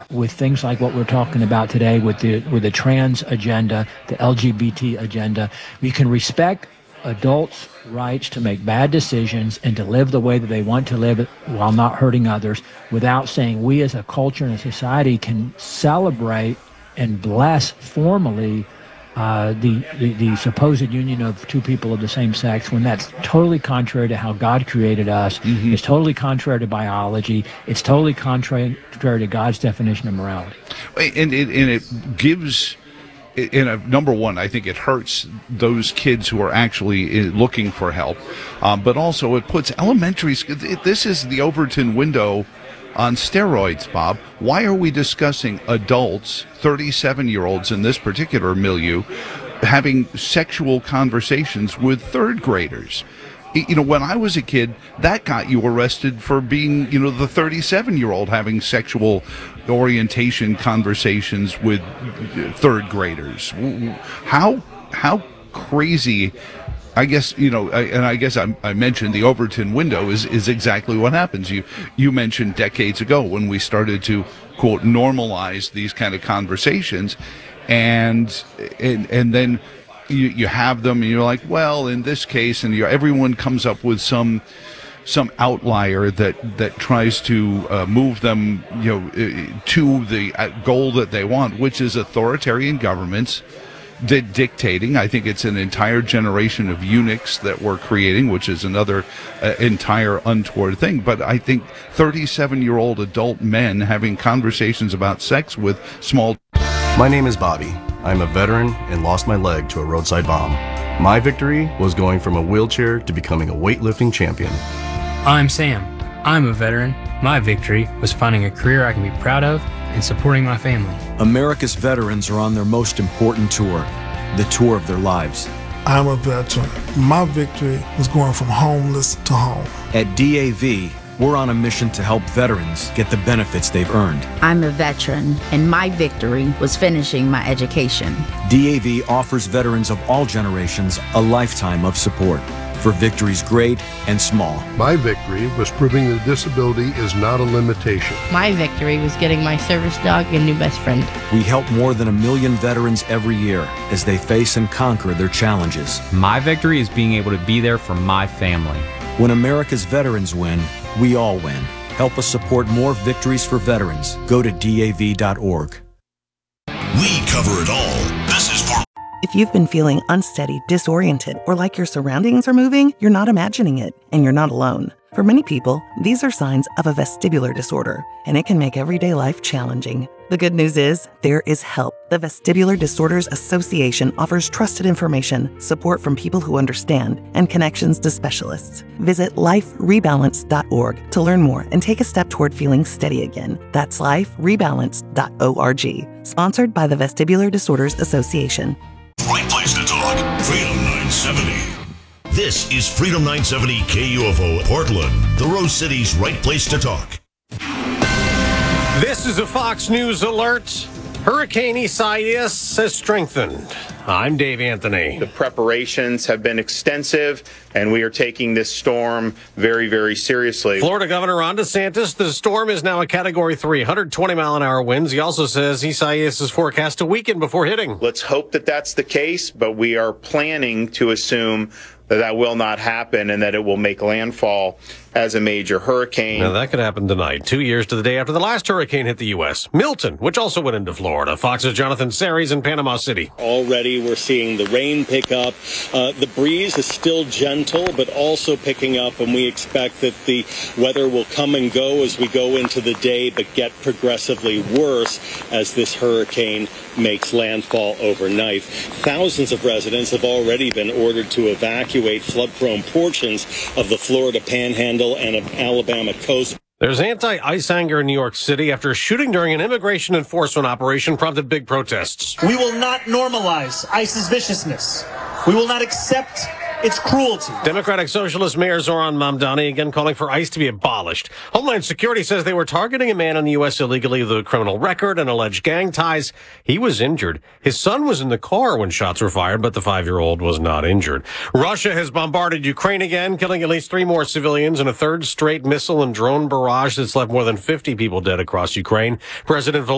with things like what we're talking about today with the trans agenda, the LGBT agenda. We can respect adults' rights to make bad decisions and to live the way that they want to live while not hurting others, without saying we as a culture and a society can celebrate and bless formally the supposed union of two people of the same sex, when that's totally contrary to how God created us. Mm-hmm. It's totally contrary to biology. It's totally contrary to God's definition of morality. And it gives, number one, I think it hurts those kids who are actually looking for help, but also it puts elementary. This is the Overton window on steroids, Bob. Why are we discussing adults, 37-year-olds in this particular milieu, having sexual conversations with third graders? When I was a kid, that got you arrested for being, the 37-year-old having sexual orientation conversations with third graders. How crazy? I guess, and I guess I mentioned the Overton window is exactly what happens. You mentioned decades ago when we started to, quote, normalize these kind of conversations, and then you have them and you're like, well, in this case, and everyone comes up with some outlier that tries to move them, to the goal that they want, which is authoritarian governments dictating. I think it's an entire generation of eunuchs that we're creating, which is another entire untoward thing. But I think 37-year-old adult men having conversations about sex with small... My name is Bobby. I'm a veteran and lost my leg to a roadside bomb. My victory was going from a wheelchair to becoming a weightlifting champion. I'm Sam. I'm a veteran. My victory was finding a career I can be proud of and supporting my family. America's veterans are on their most important tour, the tour of their lives. I'm a veteran. My victory was going from homeless to home. At DAV, we're on a mission to help veterans get the benefits they've earned. I'm a veteran, and my victory was finishing my education. DAV offers veterans of all generations a lifetime of support for victories great and small. My victory was proving that disability is not a limitation. My victory was getting my service dog a new best friend. We help more than 1 million veterans every year as they face and conquer their challenges. My victory is being able to be there for my family. When America's veterans win, we all win. Help us support more victories for veterans. Go to DAV.org. We cover it all. This is for... If you've been feeling unsteady, disoriented, or like your surroundings are moving, you're not imagining it, and you're not alone. For many people, these are signs of a vestibular disorder, and it can make everyday life challenging. The good news is, there is help. The Vestibular Disorders Association offers trusted information, support from people who understand, and connections to specialists. Visit liferebalance.org to learn more and take a step toward feeling steady again. That's liferebalance.org. Sponsored by the Vestibular Disorders Association. Right place to talk. Freedom 970. This is Freedom 970 KUFO Portland, the Rose City's right place to talk. This is a Fox News alert. Hurricane Isaias has strengthened. I'm Dave Anthony. The preparations have been extensive, and we are taking this storm very, very seriously. Florida Governor Ron DeSantis, the storm is now a Category 3, 120-mile-an-hour winds. He also says Isaias is forecast to weaken before hitting. Let's hope that that's the case, but we are planning to assume that will not happen and that it will make landfall as a major hurricane. Now, that could happen tonight, 2 years to the day after the last hurricane hit the U.S. Milton, which also went into Florida. Fox's Jonathan Series in Panama City. Already we're seeing the rain pick up. The breeze is still gentle, but also picking up, and we expect that the weather will come and go as we go into the day, but get progressively worse as this hurricane makes landfall overnight. Thousands of residents have already been ordered to evacuate flood-prone portions of the Florida Panhandle and of Alabama coast. There's anti-ICE anger in New York City after a shooting during an immigration enforcement operation prompted big protests. We will not normalize ICE's viciousness. We will not accept its cruelty. Democratic Socialist Mayor Zoran Mamdani again calling for ICE to be abolished. Homeland Security says they were targeting a man in the U.S. illegally with a criminal record and alleged gang ties. He was injured. His son was in the car when shots were fired, but the 5-year-old was not injured. Russia has bombarded Ukraine again, killing at least 3 more civilians in a third straight missile and drone barrage that's left more than 50 people dead across Ukraine. President